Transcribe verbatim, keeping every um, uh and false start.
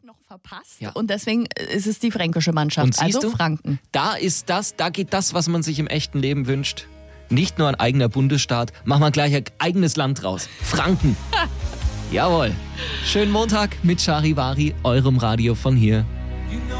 noch verpasst. Ja. Und deswegen ist es die fränkische Mannschaft, Und siehst also du, Franken. Da ist das, da geht das, was man sich im echten Leben wünscht. Nicht nur ein eigener Bundesstaat, machen wir gleich ein eigenes Land draus. Franken. Jawohl. Schönen Montag mit Charivari, eurem Radio von hier.